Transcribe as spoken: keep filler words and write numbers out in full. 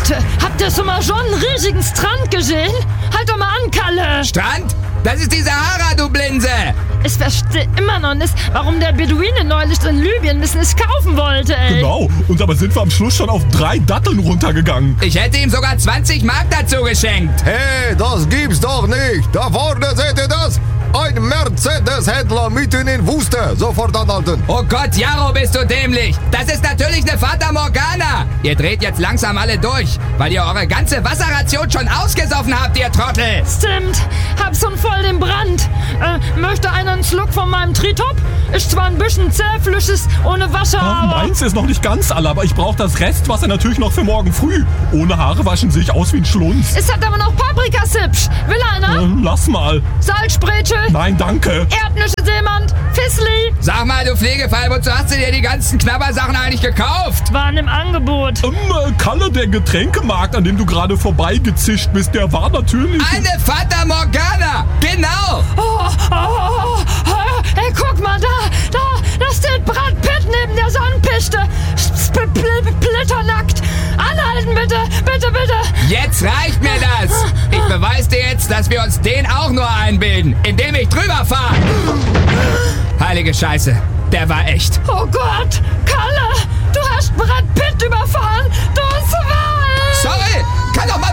Leute, habt ihr schon mal schon einen riesigen Strand gesehen? Halt doch mal an, Kalle! Strand? Das ist die Sahara, du Blinse! Ich verstehe immer noch nicht, warum der Beduine neulich in Libyen es nicht kaufen wollte, ey. Genau, und dabei sind wir am Schluss schon auf drei Datteln runtergegangen. Ich hätte ihm sogar zwanzig Mark dazu geschenkt. Hey, das gibt's doch nicht. Da vorne seht ihr das? Ein Mercedes-Händler mitten in Wüste. Sofort anhalten. Oh Gott, Jaro, bist du dämlich. Das ist natürlich eine Fata Morgana. Ihr dreht jetzt langsam alle durch, weil ihr eure ganze Wasserration schon ausgesoffen habt, ihr Trottel. Stimmt, hab schon voll den Brand. Äh, möchte einer einen Schluck von meinem Tritop? Ist zwar ein bisschen zähflüssig, ohne Wasser, Ah, aber... meins ist noch nicht ganz alle, aber ich brauche das Restwasser natürlich noch für morgen früh. Ohne Haare waschen sehe ich aus wie ein Schlunz. Es hat aber noch Paprikasipsch. Will einer? Äh, lass mal. Salzsprezel? Nein, danke. Erdnüsse Seemann? Fissli? Sag mal, du Pflegefall, wozu hast du dir die ganzen Knabbersachen eigentlich gekauft? Waren im Angebot. Ähm, äh, Kalle, der Getränkemarkt, an dem du gerade vorbeigezischt bist, der war natürlich... Eine Fata Morgana! Genau! Oh, oh, oh, oh, hey, guck mal, da, da, da steht Brad Pitt neben der Sandpiste. Sp- pl- Splitternackt. Anhalten, bitte, bitte, bitte. Jetzt reicht mir das! Ich beweise dir jetzt, dass wir uns den auch nur einbilden, indem ich drüber fahre. Heilige Scheiße, der war echt. Oh Gott, Kalle, du hast Brad Pitt überfahren. Du Schwein. Sorry, kann doch mal